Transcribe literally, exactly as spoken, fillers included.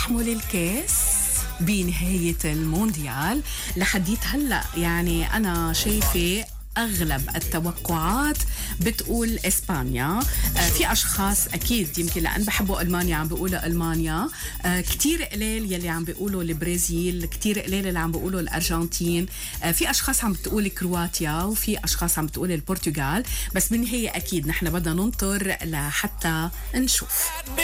تحمل الكاس بنهاية المونديال. لحديت هلأ يعني أنا شايفة أغلب التوقعات بتقول إسبانيا. آه في أشخاص أكيد يمكن لأن بحبوا ألمانيا عم بيقولوا ألمانيا. آه كتير قليل يلي عم بيقولوا البرازيل، كتير قليل اللي عم بيقولوا الأرجنتين. آه في أشخاص عم بتقول كرواتيا وفي أشخاص عم بتقول البرتغال. بس بالنهاية أكيد نحن بدنا ننطر لحتى نشوف.